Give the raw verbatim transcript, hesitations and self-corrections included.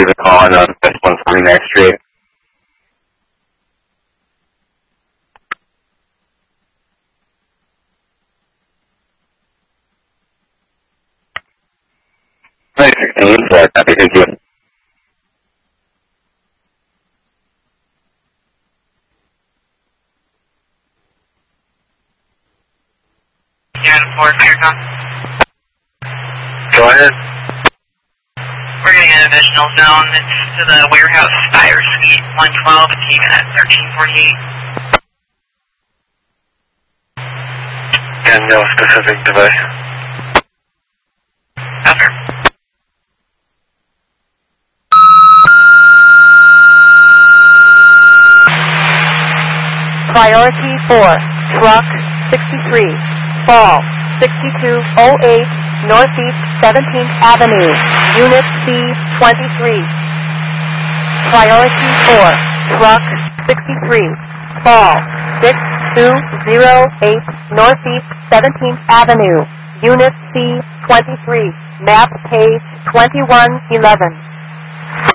give a call on uh, this one forty-ninth Street. nine sixteen, sorry, copy, thank you. Yeah, four, Faircon. Go ahead. We're getting an additional zone. It's to the warehouse fire suite one twelve, it's even at thirteen forty-eight. And no specific device. After. Priority four, truck sixty-three, fall sixty-two oh eight, Northeast seventeenth Avenue, Unit C twenty-three. Priority four, truck sixty-three, fall six two oh eight, Northeast seventeenth Avenue, Unit C twenty-three, map page twenty-one eleven.